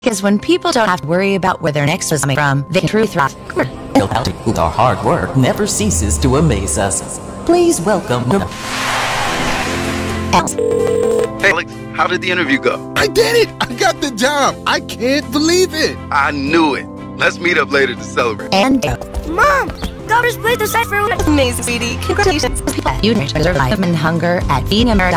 Because when people don't have to worry about where their next is coming from, they can truly thrive. Our hard work never ceases to amaze us. Please welcome. Hey, Alex, how did the interview go? I did it! I got the job! I can't believe it! I knew it. Let's meet up later to celebrate. And Mom! Daughter's played the cipher. amazing, sweetie. Congratulations. You deserve life and hunger at being America.